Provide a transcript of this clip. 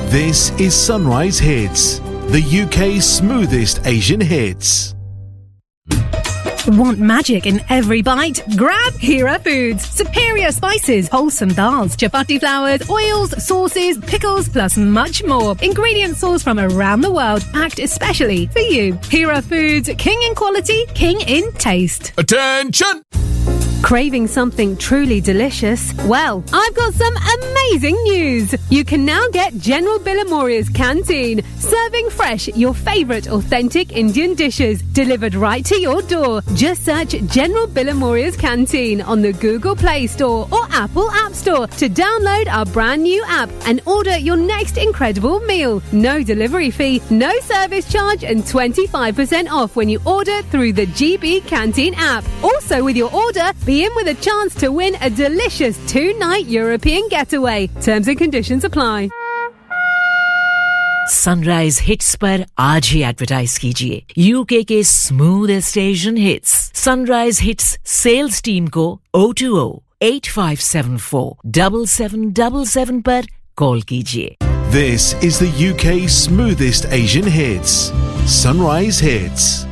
This is Sunrise Hits, the UK's smoothest Asian hits. Want magic in every bite? Grab Hera Foods. Superior spices, wholesome dals, chapati flours, oils, sauces, pickles, plus much more. Ingredients sourced from around the world, packed especially for you. Hera Foods, king in quality, king in taste. Attention! Craving something truly delicious? Well, I've got some amazing news. You can now get General Billamoria's Canteen, serving fresh your favourite authentic Indian dishes, delivered right to your door. Just search General Billamoria's Canteen on the Google Play Store or Apple App Store to download our brand new app and order your next incredible meal. No delivery fee, no service charge, and 25% off when you order through the GB Canteen app. Also, with your order, be in with a chance to win a delicious 2-night European getaway. Terms and conditions apply. Sunrise hits पर आज ही advertise कीजिए UK के smoothest Asian hits sunrise hits sales team को 020-8574-7777 पर call कीजिए. This is the UK's smoothest Asian hits. Sunrise Hits.